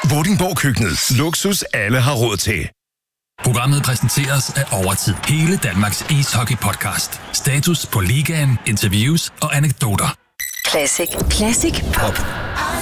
Vordingborg-køkkenet. Luksus alle har råd til. Programmet præsenteres af Overtid. Hele Danmarks ishockey-podcast. Status på ligaen, interviews og anekdoter. Classic. Classic Pop.